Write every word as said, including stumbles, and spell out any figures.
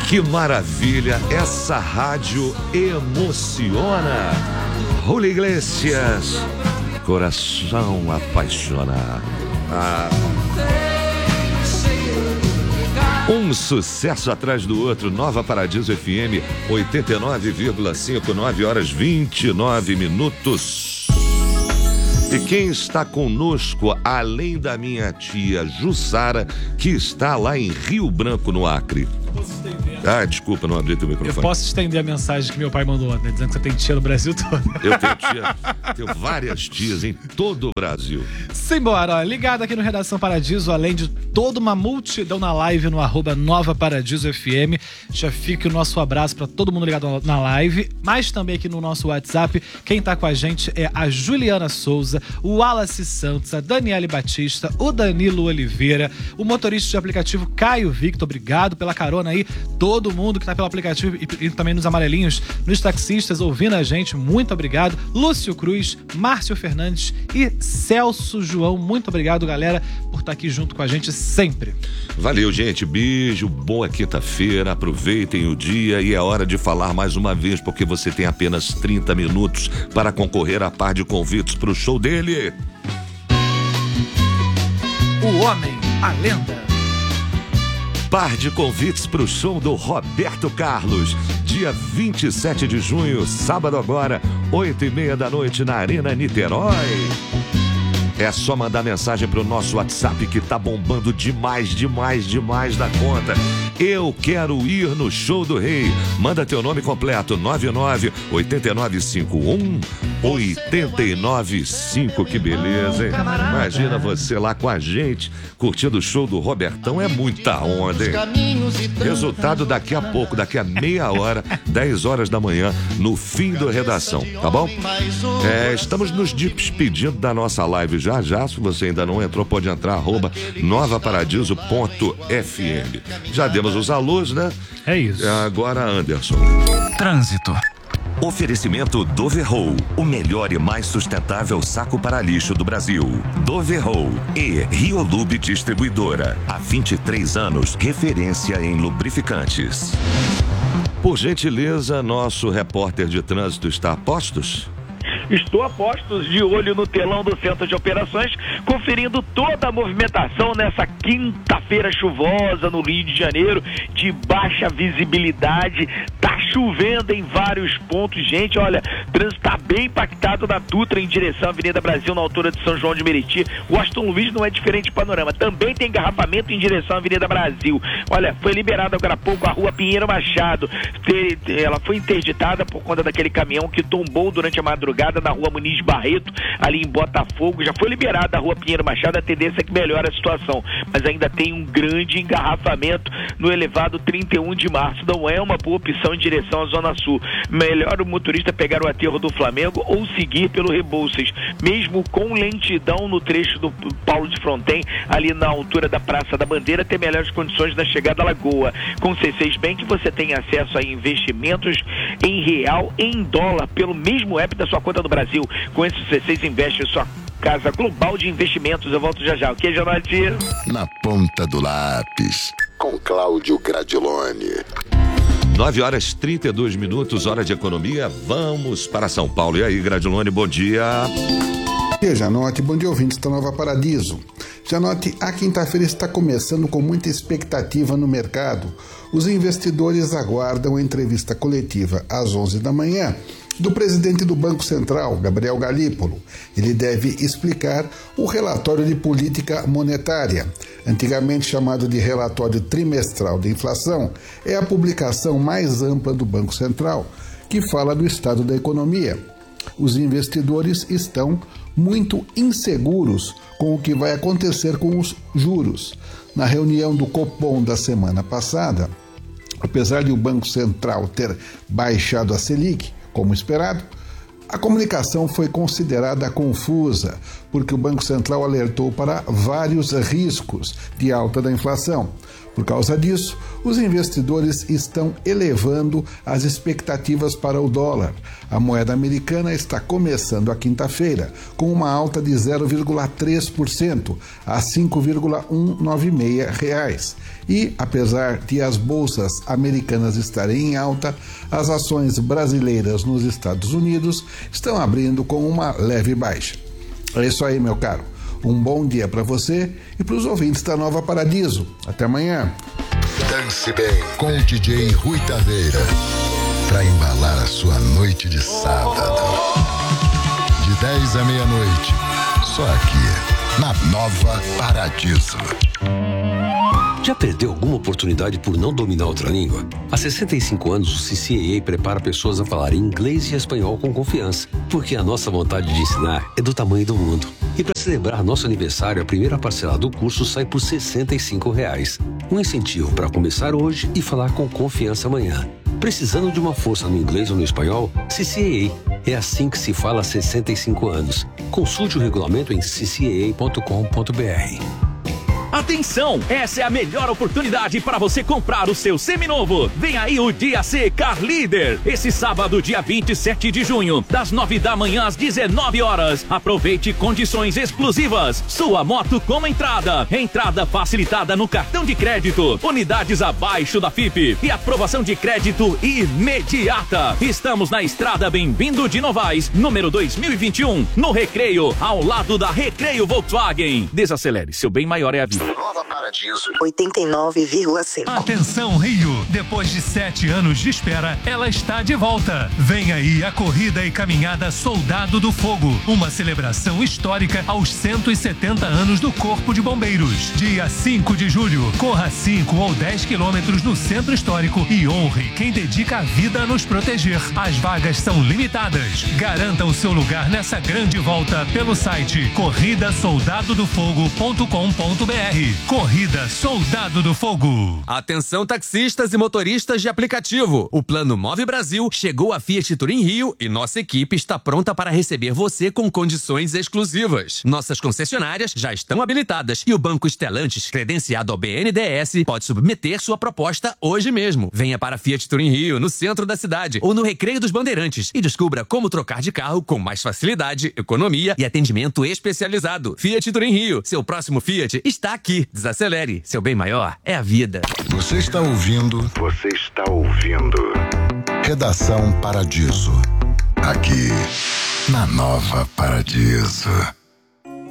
Que maravilha, essa rádio emociona. Julio Iglesias, coração apaixonado. Ah. Um sucesso atrás do outro. Nova Paradiso F M, oitenta e nove vírgula cinco, nove horas vinte e nove minutos. E quem está conosco, além da minha tia Jussara, que está lá em Rio Branco, no Acre? Posso estender? Ah, desculpa, não abri teu microfone. Eu posso estender a mensagem que meu pai mandou ontem, dizendo que você tem tia no Brasil todo. Eu tenho tia, tenho várias tias em todo o Brasil. Simbora, ó, ligado aqui no Redação Paradiso, além de toda uma multidão na live no arroba Nova Paradiso F M. Já fica o nosso abraço para todo mundo ligado na live, mas também aqui no nosso WhatsApp. Quem tá com a gente é a Juliana Souza, o Wallace Santos, a Daniele Batista, o Danilo Oliveira, o motorista de aplicativo Caio Victor, obrigado pela carona aí, todo mundo que tá pelo aplicativo e, e também nos amarelinhos, nos taxistas ouvindo a gente, muito obrigado. Lúcio Cruz, Márcio Fernandes e Celso João, muito obrigado, galera, por estar aqui junto com a gente sempre. Valeu, gente, beijo, boa quinta-feira, aproveitem o dia e é hora de falar mais uma vez, porque você tem apenas trinta minutos para concorrer a par de convites para o show dele. O Homem, a Lenda. Par de convites para o show do Roberto Carlos, dia vinte e sete de junho, sábado agora, oito e meia da noite na Arena Niterói. É só mandar mensagem pro nosso WhatsApp que tá bombando demais, demais, demais da conta. Eu quero ir no show do Rei. Manda teu nome completo, nove nove oito nove cinco um oito nove cinco. Que beleza, hein? Imagina você lá com a gente, curtindo o show do Robertão, é muita onda, hein? Resultado daqui a pouco, daqui a meia hora, dez horas da manhã, no fim da redação, tá bom? É, estamos nos despedindo da nossa live já, já. Se você ainda não entrou, pode entrar, arroba nova paradiso ponto f m. Já demos os alôs, né? É isso. Agora, Anderson. Trânsito. Oferecimento Doverroll, o melhor e mais sustentável saco para lixo do Brasil. Doverroll e Riolube Distribuidora. Há vinte e três anos, referência em lubrificantes. Por gentileza, nosso repórter de trânsito está a postos? Estou a postos, de olho no telão do Centro de Operações, conferindo toda a movimentação nessa quinta-feira chuvosa no Rio de Janeiro, de baixa visibilidade. Tá chovendo em vários pontos, gente. Olha, o trânsito tá bem impactado na Dutra em direção à Avenida Brasil, na altura de São João de Meriti. O Aston Luiz não é diferente de panorama. Também tem engarrafamento em direção à Avenida Brasil. Olha, foi liberada agora há pouco a rua Pinheiro Machado. Ela foi interditada por conta daquele caminhão que tombou durante a madrugada na rua Muniz Barreto, ali em Botafogo. Já foi liberada a rua Pinheiro Machado, a tendência é que melhore a situação, mas ainda tem um grande engarrafamento no elevado trinta e um de março. Não é uma boa opção em direção à Zona Sul. Melhor o motorista pegar o aterro do Flamengo ou seguir pelo Rebouças, mesmo com lentidão no trecho do Paulo de Fronten, ali na altura da Praça da Bandeira, ter melhores condições da chegada à Lagoa. Com o C seis Bank você tem acesso a investimentos em real, em dólar, pelo mesmo app da sua conta do Brasil. Com esse C seis investe em sua casa global de investimentos. Eu volto já já. O que, Janote? Na ponta do lápis, com Cláudio Gradiloni. nove horas e trinta e dois minutos, hora de economia. Vamos para São Paulo. E aí, Gradiloni, bom dia. Bom dia, Janote. Bom dia, ouvintes da Nova Paradiso. Janote, a quinta-feira está começando com muita expectativa no mercado. Os investidores aguardam a entrevista coletiva às onze da manhã do presidente do Banco Central, Gabriel Galípolo. Ele deve explicar o relatório de política monetária, antigamente chamado de relatório trimestral de inflação. É a publicação mais ampla do Banco Central, que fala do estado da economia. Os investidores estão muito inseguros com o que vai acontecer com os juros. Na reunião do Copom da semana passada, apesar de o Banco Central ter baixado a Selic, como esperado, a comunicação foi considerada confusa. porque o Banco Central alertou para vários riscos de alta da inflação. Por causa disso, os investidores estão elevando as expectativas para o dólar. A moeda americana está começando a quinta-feira com uma alta de zero vírgula três por cento a cinco vírgula cento e noventa e seis reais. E, apesar de as bolsas americanas estarem em alta, as ações brasileiras nos Estados Unidos estão abrindo com uma leve baixa. É isso aí, meu caro. Um bom dia para você e para os ouvintes da Nova Paradiso. Até amanhã. Dance bem com o D J Rui Taveira, para embalar a sua noite de sábado. De dez à meia-noite, só aqui, na Nova Paradiso. Já perdeu alguma oportunidade por não dominar outra língua? Há sessenta e cinco anos, o C C A prepara pessoas a falar inglês e espanhol com confiança, porque a nossa vontade de ensinar é do tamanho do mundo. E para celebrar nosso aniversário, a primeira parcela do curso sai por sessenta e cinco reais. Um incentivo para começar hoje e falar com confiança amanhã. Precisando de uma força no inglês ou no espanhol? C C A. É assim que se fala há sessenta e cinco anos. Consulte o regulamento em c c a ponto com ponto b r. Atenção! Essa é a melhor oportunidade para você comprar o seu seminovo. Vem aí o Dia C Car Leader. Esse sábado, dia vinte e sete de junho, das nove da manhã às dezenove horas. Aproveite condições exclusivas. Sua moto com entrada. Entrada facilitada no cartão de crédito. Unidades abaixo da F I P. E aprovação de crédito imediata. Estamos na estrada Bem-vindo de Novaes, número dois mil e vinte e um, no Recreio, ao lado da Recreio Volkswagen. Desacelere, seu bem maior é a vida. Nova Paradiso oitenta e nove vírgula cinco. Atenção, Rio! Depois de sete anos de espera, ela está de volta. Vem aí a corrida e caminhada Soldado do Fogo, uma celebração histórica aos cento e setenta anos do Corpo de Bombeiros. Dia cinco de julho, corra cinco ou dez quilômetros no Centro Histórico e honre quem dedica a vida a nos proteger. As vagas são limitadas. Garanta o seu lugar nessa grande volta pelo site corrida soldado do fogo ponto com ponto b r. Corrida Soldado do Fogo. Atenção, taxistas e motoristas de aplicativo. O Plano Move Brasil chegou a Fiat Turim Rio e nossa equipe está pronta para receber você com condições exclusivas. Nossas concessionárias já estão habilitadas e o Banco Stellantis, credenciado ao B N D E S, pode submeter sua proposta hoje mesmo. Venha para Fiat Turim Rio, no centro da cidade, ou no Recreio dos Bandeirantes e descubra como trocar de carro com mais facilidade, economia e atendimento especializado. Fiat Turim Rio, seu próximo Fiat está aqui. Desacelere, seu bem maior é a vida. Você está ouvindo. Você está ouvindo. Redação Paradiso. Aqui, na Nova Paradiso.